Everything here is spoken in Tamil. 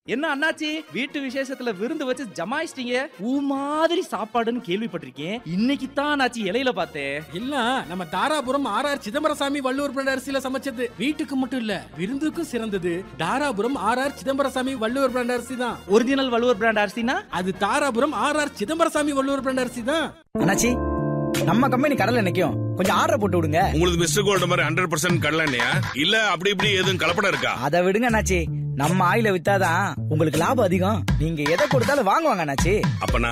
என்ன அண்ணாச்சி வீட்டு விசேஷத்துல விருந்து வச்சு ஜமாயிச்சிட்டீங்க? ஊ மாதிரி சாப்பாடுன்னு கேள்விப்பட்டிருக்கேன், இன்னைக்கு தான் அண்ணாச்சி இலையில பார்த்தேன். இல்ல நம்ம தாராபுரம் ஆர்ஆர் சிதம்பரசாமி வள்ளுவர் பிராண்ட் அரிசியில சமைச்சது. வீட்டுக்கு மட்டும் இல்ல விருந்துக்கும் சிறந்தது தாராபுரம் ஆர்ஆர் சிதம்பரசாமி வள்ளுவர் பிராண்ட் அரிசி தான். ஒரிஜினல் வள்ளுவர் பிராண்ட் அரிசினா அது தாராபுரம் ஆர்ஆர் சிதம்பரசாமி வள்ளுவர் பிராண்ட் அரிசி தான். அண்ணாச்சி நம்ம கம்பெனி கடலை நிக்கும், கொஞ்சம் ஆர்டர் போட்டு விடுங்க. உங்களுக்கு மிஸ்டர் கோல்ட் மாதிரி 100% கடலை எண்ணெயா இல்ல அப்படி இப்படி எதுவும் கலப்படம் இருக்கா? அதை விடுங்க அண்ணாச்சி, நம்ம ஆயில வித்தாதான் உங்களுக்கு லாபம் அதிகம். நீங்க எதை கொடுத்தாலும் வாங்குவாங்க அண்ணாச்சி. அப்ப